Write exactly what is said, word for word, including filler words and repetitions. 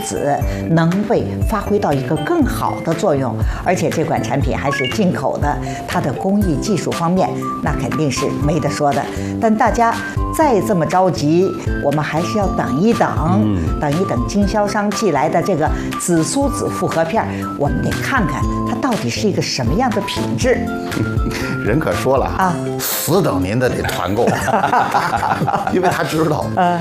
子能被发挥到一个更好的作用，而且这款产品还是进口的，它的工艺技术方面那肯定是没得说的。但大家再这么着急，我们还是要等一等，嗯、等一等经销商寄来的这个紫苏子复合片，我们得看看它到底是一个什么样的品质。 人可说了啊， 死等您的得团购，因为他知道。